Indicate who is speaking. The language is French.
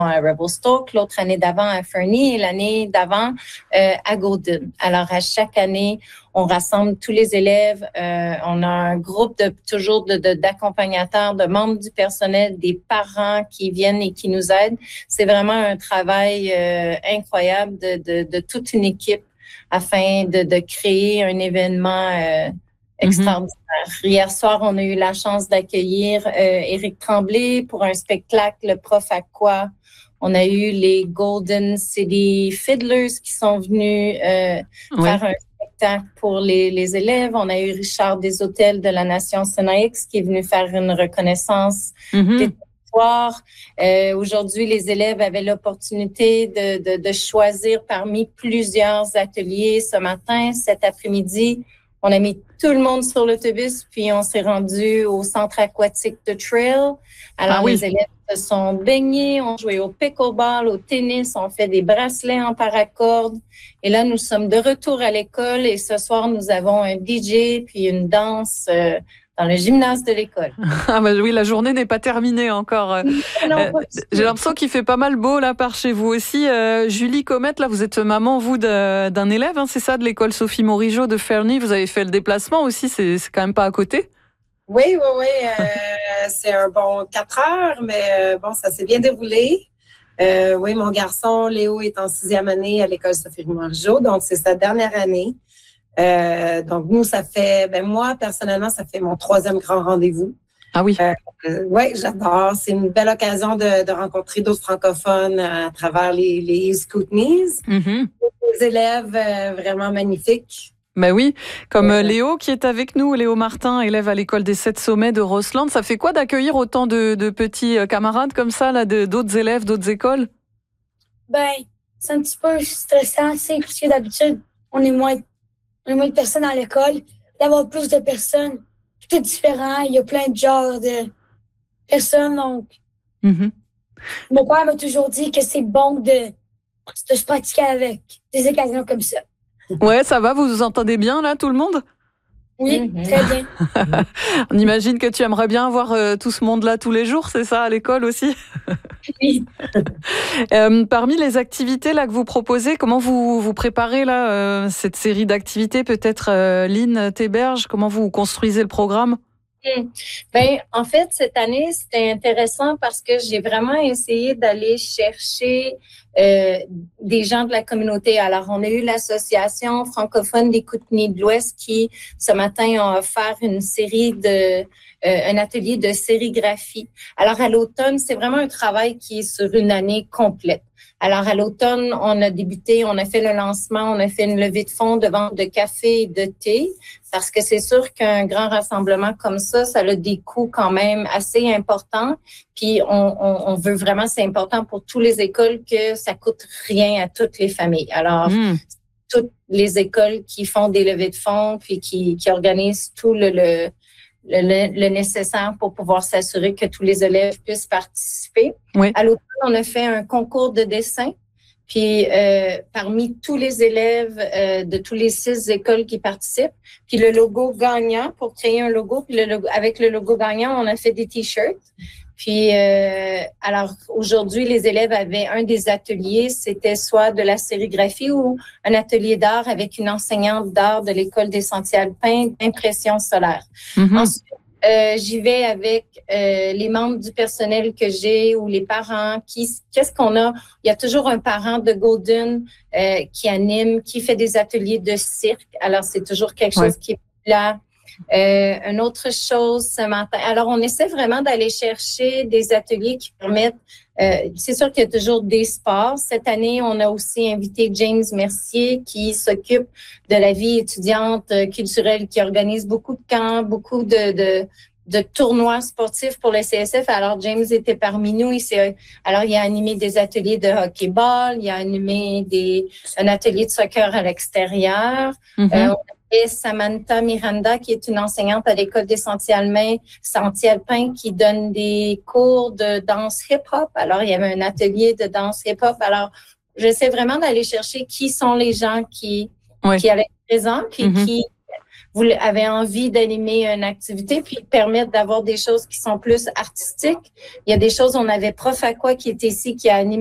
Speaker 1: à Revelstoke, l'autre année d'avant à Fernie et l'année d'avant à Golden. Alors, à chaque année, on rassemble tous les élèves. On a un groupe d'accompagnateurs, de membres du personnel, des parents qui viennent et qui nous aident. C'est vraiment un travail incroyable de toute une équipe afin de créer un événement extraordinaire. Hier soir, on a eu la chance d'accueillir Éric Tremblay pour un spectacle, le prof à quoi. On a eu les Golden City Fiddlers qui sont venus faire un spectacle pour les élèves. On a eu Richard des Hôtels de la Nation Senaix qui est venu faire une reconnaissance des territoires. Aujourd'hui, les élèves avaient l'opportunité de choisir parmi plusieurs ateliers ce matin, cet après-midi. On a mis tout le monde sur l'autobus, puis on s'est rendu au centre aquatique de Trail. Alors, les élèves se sont baignés, ont joué au pickleball, au tennis, ont fait des bracelets en paracorde. Et là, nous sommes de retour à l'école et ce soir, nous avons un DJ puis une danse dans le gymnase de l'école.
Speaker 2: Ah bah oui, la journée n'est pas terminée encore. J'ai l'impression qu'il fait pas mal beau là par chez vous aussi. Julie Comet, là, vous êtes maman, vous, d'un élève, hein, c'est ça, de l'école Sophie Morigeau de Fernie. Vous avez fait le déplacement aussi, c'est quand même pas à côté?
Speaker 3: Oui. C'est un bon 4 heures, mais bon, ça s'est bien déroulé. Oui, mon garçon, Léo, est en 6e année à l'école Sophie Morigeau, donc c'est sa dernière année. Donc, nous, moi, personnellement, ça fait mon 3e grand rendez-vous.
Speaker 2: Ah oui?
Speaker 3: Oui, j'adore. C'est une belle occasion de rencontrer d'autres francophones à travers les Scootneys. Des élèves vraiment magnifiques.
Speaker 2: Ben oui, comme Léo qui est avec nous, Léo Martin, élève à l'école des 7 sommets de Rossland. Ça fait quoi d'accueillir autant de petits camarades comme ça, là, d'autres élèves, d'autres écoles?
Speaker 4: Ben, c'est un petit peu stressant, parce que d'habitude, on est moins de personnes à l'école. D'avoir plus de personnes, tout est différent. Il y a plein de genres de personnes. Donc, mon père m'a toujours dit que c'est bon de se pratiquer avec des occasions comme ça.
Speaker 2: Ouais, ça va, vous vous entendez bien là, tout le monde?
Speaker 4: Oui, très bien.
Speaker 2: On imagine que tu aimerais bien voir tout ce monde-là tous les jours, c'est ça, à l'école aussi?
Speaker 4: Oui.
Speaker 2: Parmi les activités là que vous proposez, comment vous préparez là cette série d'activités? Peut-être Lynn Théberge, comment vous construisez le programme?
Speaker 1: Ben, en fait, cette année, c'était intéressant parce que j'ai vraiment essayé d'aller chercher des gens de la communauté. Alors, on a eu l'association francophone des Kootenays de l'Ouest qui, ce matin, a offert une série un atelier de sérigraphie. Alors, à l'automne, c'est vraiment un travail qui est sur une année complète. Alors, à l'automne, on a fait le lancement, on a fait une levée de fonds de vente de café et de thé, parce que c'est sûr qu'un grand rassemblement comme ça a des coûts quand même assez importants. Puis, on veut vraiment, c'est important pour toutes les écoles que ça coûte rien à toutes les familles. Alors, toutes les écoles qui font des levées de fonds, puis qui organisent tout le nécessaire pour pouvoir s'assurer que tous les élèves puissent participer.
Speaker 2: Oui.
Speaker 1: À l'automne, on a fait un concours de dessin. Puis, parmi tous les élèves de tous les 6 écoles qui participent, puis le logo gagnant, pour créer un logo, puis avec le logo gagnant, on a fait des T-shirts. Puis, alors, aujourd'hui, les élèves avaient un des ateliers, c'était soit de la sérigraphie ou un atelier d'art avec une enseignante d'art de l'École des Sentiers alpins d'impression solaire. Ensuite, j'y vais avec les membres du personnel que j'ai ou les parents. Qu'est-ce qu'on a? Il y a toujours un parent de Golden qui anime, qui fait des ateliers de cirque. Alors, c'est toujours quelque chose qui est là. Une autre chose ce matin. Alors, on essaie vraiment d'aller chercher des ateliers qui permettent, c'est sûr qu'il y a toujours des sports. Cette année, on a aussi invité James Mercier qui s'occupe de la vie étudiante culturelle, qui organise beaucoup de camps, beaucoup de tournois sportifs pour le CSF. Alors, James était parmi nous. Alors, il a animé des ateliers de hockey-ball, il a animé un atelier de soccer à l'extérieur. Et Samantha Miranda, qui est une enseignante à l'École des Sentiers alpins, qui donne des cours de danse hip-hop. Alors, il y avait un atelier de danse hip-hop. Alors, j'essaie vraiment d'aller chercher qui sont les gens qui allaient être présents, puis qui avaient envie d'animer une activité, puis permettre d'avoir des choses qui sont plus artistiques. Il y a des choses, on avait Prof Aqua qui était ici, qui a animé